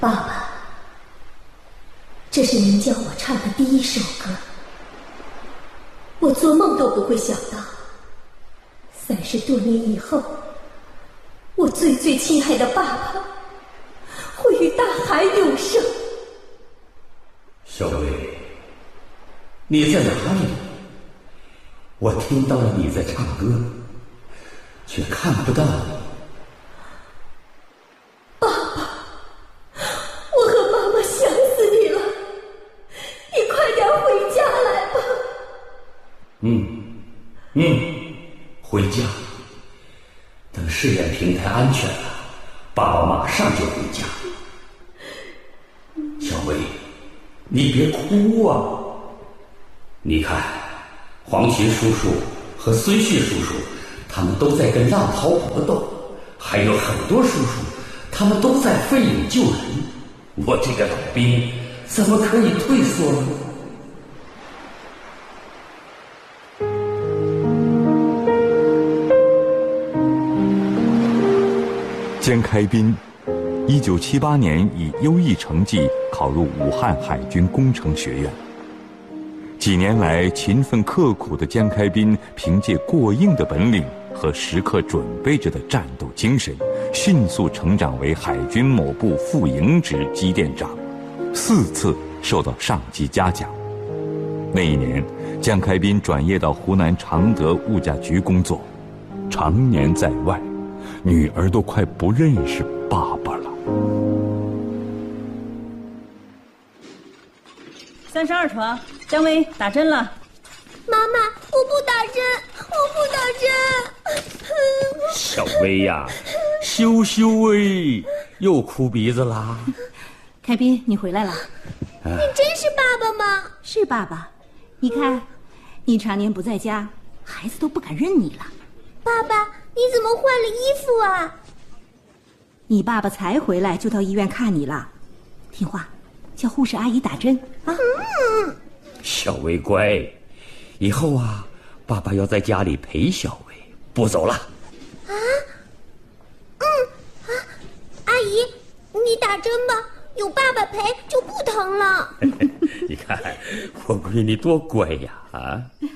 爸爸，这是您教我唱的第一首歌。我做梦都不会想到，30多年以后，我最最亲爱的爸爸会与大海永生。 小薇，你在哪里？我听到了你在唱歌，却看不到你。 爸爸，我和妈妈想死你了，你快点回家来吧。 回家。等试验平台安全了，爸爸马上就回家。小薇，你别哭啊！你看，黄群叔叔和孙旭叔叔，他们都在跟浪涛搏斗，还有很多叔叔，他们都在奋勇救人。我这个老兵怎么可以退缩呢？ 江开斌1978年以优异成绩考入武汉海军工程学院。几年来勤奋刻苦的江开斌，凭借过硬的本领和时刻准备着的战斗精神，迅速成长为海军某部副营职机电长，4次受到上级嘉奖。那一年，江开斌转业到湖南常德物价局工作，常年在外，女儿都快不认识爸爸了。 32床，姜薇打针了。 妈妈，我不打针，我不打针。 小薇呀，羞羞哎，又哭鼻子啦。 开斌，你回来了。 你真是爸爸吗？ 是爸爸。你看，你常年不在家，孩子都不敢认你了。 爸爸，你怎么换了衣服啊？ 你爸爸才回来就到医院看你了，听话，叫护士阿姨打针啊。 小薇乖，以后啊，爸爸要在家里陪小薇，不走了。 阿姨，你打针吧，有爸爸陪就不疼了。 你看我闺女多乖呀啊！